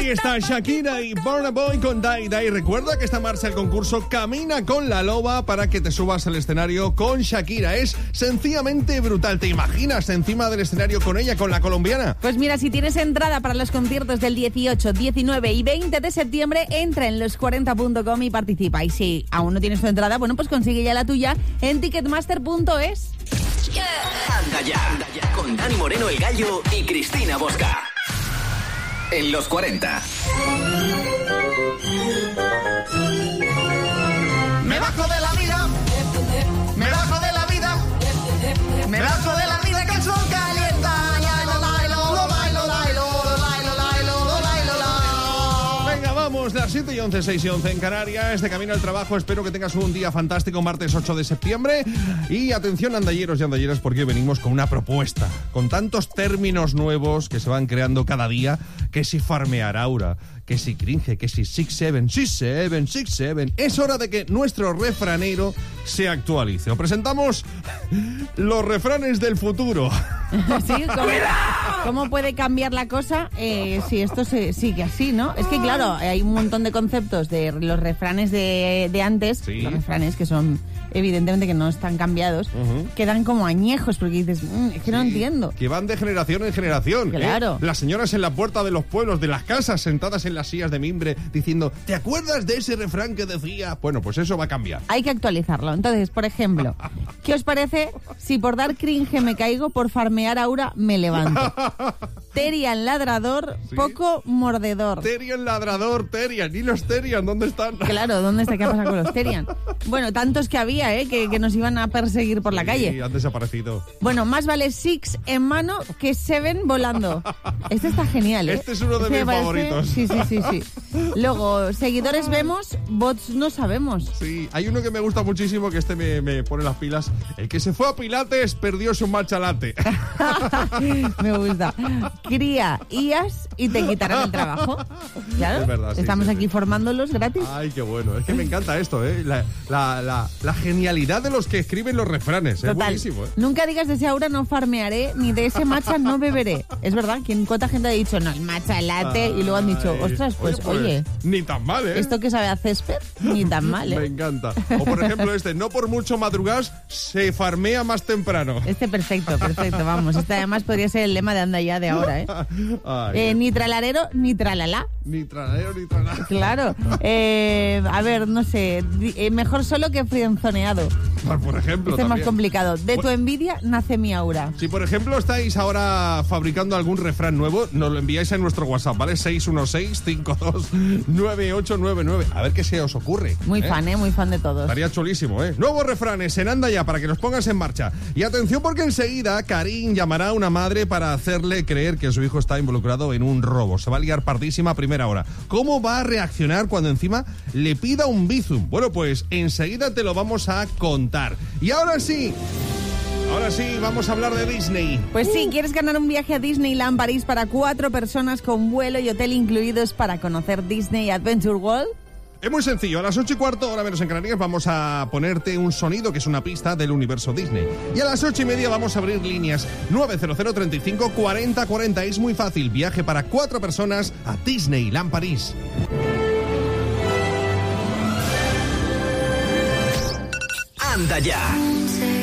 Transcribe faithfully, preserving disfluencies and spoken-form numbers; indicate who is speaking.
Speaker 1: Ahí está Shakira y Burna Boy con Dai Dai. Recuerda que está en marcha el concurso Camina con la Loba para que te subas al escenario con Shakira. Es sencillamente brutal. ¿Te imaginas encima del escenario con ella, con la colombiana?
Speaker 2: Pues mira, si tienes entrada para los conciertos del dieciocho, diecinueve y veinte de septiembre, entra en los cuarenta punto com y participa. Y si aún no tienes tu entrada, bueno, pues consigue ya la tuya en ticketmaster punto es.
Speaker 3: Yeah. Anda ya, anda ya, con Dani Moreno el Gallo y Cristina Bosca. En los cuarenta.
Speaker 4: Me bajo de la vida, me bajo de la vida, me bajo de la vida que el sol calienta. Ya lo bailo, lo bailo, bailo, lo bailo, bailo, lo bailo, lo.
Speaker 1: Venga, vamos, las siete y once, seis y once en Canarias, de camino al trabajo. Espero que tengas un día fantástico, martes ocho de septiembre. Y atención, andalleros y andalleras, porque venimos con una propuesta, con tantos términos nuevos que se van creando cada día, que si farmear aura, que si cringe, que si six seven, six seven, six seven. Es hora de que nuestro refranero se actualice. Os presentamos los refranes del futuro.
Speaker 2: ¿Sí? ¿Cómo, ¿Cómo puede cambiar la cosa eh, si esto se sigue así, no? Es que, claro, hay un montón de conceptos de los refranes de, de antes, ¿sí? Los refranes que son, evidentemente, que no están cambiados, uh-huh. Quedan como añejos, porque dices, mmm, es que sí, no entiendo.
Speaker 1: Que van de generación en generación.
Speaker 2: Claro.
Speaker 1: ¿eh? Las señoras en la puerta de los pueblos, de las casas, sentadas en las sillas de mimbre, diciendo, ¿te acuerdas de ese refrán que decía? Bueno, pues eso va a cambiar.
Speaker 2: Hay que actualizarlo. Entonces, por ejemplo, ¿qué os parece si por dar cringe me caigo, por farmear aura me levanto? Terian ladrador, ¿sí? Poco mordedor.
Speaker 1: Terian ladrador, Terian. ¿Y los Terian dónde están?
Speaker 2: Claro, ¿dónde está? ¿Qué pasa con los Terian? Bueno, tantos que había, ¿eh? Que, que nos iban a perseguir por sí, la calle.
Speaker 1: Sí, han desaparecido.
Speaker 2: Bueno, más vale six en mano que seven volando. Este está genial, ¿eh?
Speaker 1: Este es uno de
Speaker 2: este
Speaker 1: mis
Speaker 2: parece...
Speaker 1: favoritos.
Speaker 2: Sí, sí, sí, sí. Luego, seguidores vemos, bots no sabemos.
Speaker 1: Sí, hay uno que me gusta muchísimo, que este me, me pone las pilas. El que se fue a Pilates perdió su matcha latte.
Speaker 2: Me gusta. Cría I As y te quitarán el trabajo. Claro,
Speaker 1: es verdad, sí,
Speaker 2: estamos
Speaker 1: sí,
Speaker 2: aquí
Speaker 1: sí.
Speaker 2: formándolos gratis.
Speaker 1: Ay, qué bueno. Es que me encanta esto, ¿eh? La, la, la, la genialidad de los que escriben los refranes.
Speaker 2: Total.
Speaker 1: Es buenísimo, ¿eh?
Speaker 2: Nunca digas de ese aura no farmearé, ni de ese matcha no beberé. Es verdad, ¿quién, cuánta gente ha dicho, no, el matcha latte? Ay, y luego han dicho, ostras, pues, oye, pues, oye,
Speaker 1: ni tan mal, ¿eh?
Speaker 2: Esto que sabe a césped, ni tan mal, ¿eh?
Speaker 1: Me encanta. O por ejemplo este, no por mucho madrugar, se farmea más temprano.
Speaker 2: Este perfecto, perfecto, vamos. Este además podría ser el lema de anda ya de ahora, ¿eh?
Speaker 1: Ay,
Speaker 2: eh ni tralarero, ni tralala.
Speaker 1: Ni tralalero, ni tralala.
Speaker 2: Claro. Eh, a ver, no sé, eh, mejor solo que frienzoneado.
Speaker 1: Por ejemplo,
Speaker 2: este es
Speaker 1: también
Speaker 2: más complicado. De tu envidia nace mi aura.
Speaker 1: Si por ejemplo estáis ahora fabricando algún refrán nuevo, nos lo enviáis en nuestro WhatsApp, ¿vale? seis uno seis, cinco dos nueve ocho nueve nueve. A ver qué se os ocurre.
Speaker 2: Muy
Speaker 1: ¿eh?
Speaker 2: fan, ¿eh? Muy fan de todos.
Speaker 1: Estaría chulísimo, ¿eh? Nuevos refranes en Anda Ya para que los pongas en marcha. Y atención porque enseguida Karim llamará a una madre para hacerle creer que su hijo está involucrado en un robo. Se va a liar pardísima a primera hora. ¿Cómo va a reaccionar cuando encima le pida un bizum? Bueno, pues enseguida te lo vamos a contar. Y ahora sí... Ahora sí, vamos a hablar de Disney.
Speaker 2: Pues sí, ¿quieres ganar un viaje a Disneyland París para cuatro personas con vuelo y hotel incluidos para conocer Disney Adventure World?
Speaker 1: Es muy sencillo, a las ocho y cuarto, hora menos en Canarias, vamos a ponerte un sonido que es una pista del universo Disney. Y a las ocho y media vamos a abrir líneas nueve cero cero, treinta y cinco, cuarenta, cuarenta. Es muy fácil, viaje para cuatro personas a Disneyland París.
Speaker 3: Anda ya.